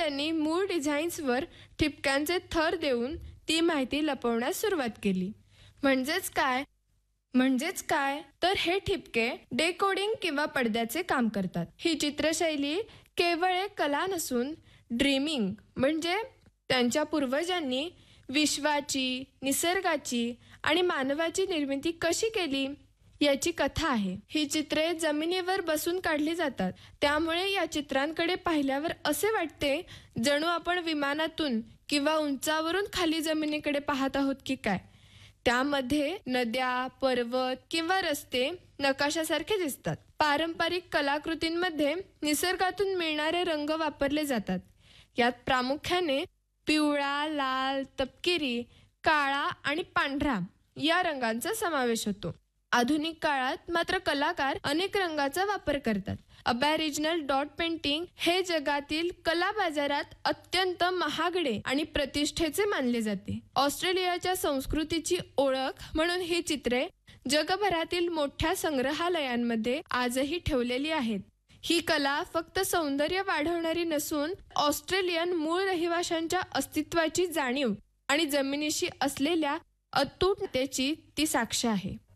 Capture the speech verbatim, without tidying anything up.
त्यांनी मूळ डिझाईन्सवर ठिपक्यांचे थर देऊन ती माहिती लपवण्यास सुरुवात केली. म्हणजेच काय म्हणजेच काय तर हे ठिपके डेकोडिंग किंवा पडद्याचे काम करतात. ही चित्रशैली केवळ एक कला नसून ड्रीमिंग म्हणजे त्यांच्या पूर्वजांनी विश्वाची, निसर्गाची आणि मानवाची निर्मिती कशी केली याची कथा आहे. ही चित्रे जमिनीवर बसून काढली जातात, त्यामुळे या चित्रांकडे पाहिल्यावर असे वाटते जणू आपण विमानातून किंवा उंचावरून खाली जमिनीकडे पाहत आहोत की काय. त्यामध्ये नद्या, पर्वत किंवा रस्ते नकाशासारखे दिसतात. पारंपरिक कलाकृतींमध्ये निसर्गातून मिळणारे रंग वापरले जातात. यात प्रामुख्याने पिवळा, लाल, तपकिरी, काळा आणि पांढरा या रंगांचा समावेश होतो. आधुनिक काळात मात्र कलाकार अनेक रंगांचा वापर करतात. अबॅरिजिनल डॉट पेंटिंग हे जगातील कला बाजारात अत्यंत महागडे आणि प्रतिष्ठेचे मानले जाते. ऑस्ट्रेलियाच्या संस्कृतीची ओळख म्हणून ही चित्रे जगभरातील मोठ्या संग्रहालयांमध्ये आजही ठेवलेली आहेत. ही कला फक्त सौंदर्य वाढवणारी नसून ऑस्ट्रेलियन मूळ रहिवाशांच्या अस्तित्वाची जाणीव आणि जमिनीशी असलेल्या अतूट नात्याची ती साक्ष आहे.